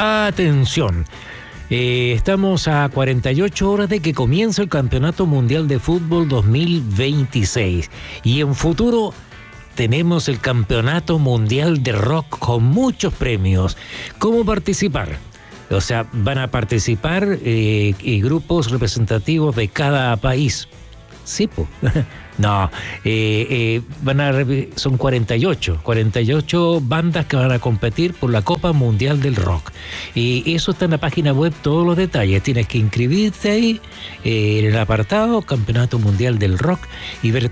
Atención, estamos a 48 horas de que comience el Campeonato Mundial de Fútbol 2026 y en futuro tenemos el Campeonato Mundial de Rock con muchos premios. ¿Cómo participar? O sea, van a participar grupos representativos de cada país. Sí, pues. No, son 48 bandas que van a competir por la Copa Mundial del Rock. Y eso está en la página web, todos los detalles. Tienes que inscribirte ahí en el apartado Campeonato Mundial del Rock y ver